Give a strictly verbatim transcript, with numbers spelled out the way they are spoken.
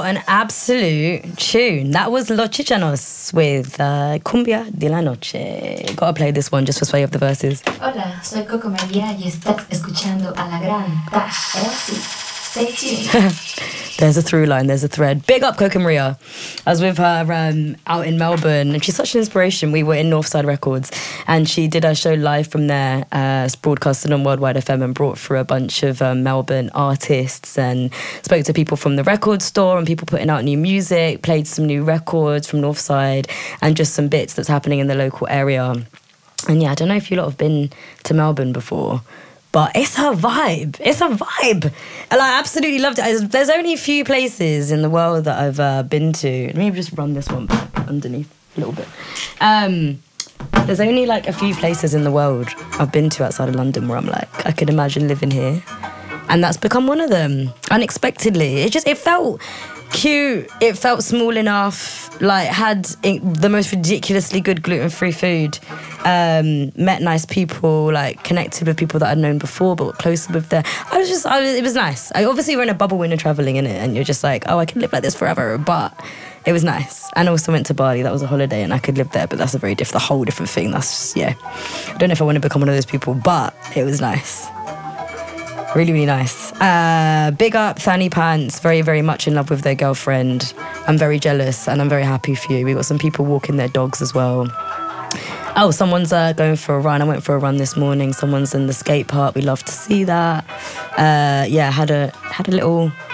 What an absolute tune. That was Los Chichanos with uh, Cumbia de la Noche. Gotta play this one just for sway of the verses. Hola, soy Coco María y estás escuchando a la gran Tash L C. Stay tuned. There's a through line, there's a thread. Big up Coco Maria. I was with her um, out in Melbourne, and she's such an inspiration. We were in Northside Records, and she did her show live from there, uh, broadcasted on Worldwide F M, and brought through a bunch of um, Melbourne artists and spoke to people from the record store and people putting out new music, played some new records from Northside, and just some bits that's happening in the local area. And yeah, I don't know if you lot have been to Melbourne before, but it's a vibe. It's a vibe. And I absolutely loved it. There's only a few places in the world that I've uh, been to. Let me just run this one back underneath a little bit. Um, there's only like a few places in the world I've been to outside of London where I'm like, I could imagine living here. And that's become one of them, unexpectedly. It just, it felt cute. It felt small enough, like had the most ridiculously good gluten-free food. Um, met nice people, like connected with people that I'd known before, but closer with them. I was just, I was, it was nice. I obviously we're in a bubble when you're traveling, in it, and you're just like, oh, I can live like this forever. But it was nice. And I also went to Bali. That was a holiday, and I could live there. But that's a very different, a whole different thing. That's just, yeah. I don't know if I want to become one of those people, but it was nice. Really, really nice. Uh, big up Fanny Pants, very, very much in love with their girlfriend. I'm very jealous and I'm very happy for you. We got some people walking their dogs as well. Oh, someone's uh, going for a run. I went for a run this morning. Someone's in the skate park. We love to see that. Uh, yeah, had a had a little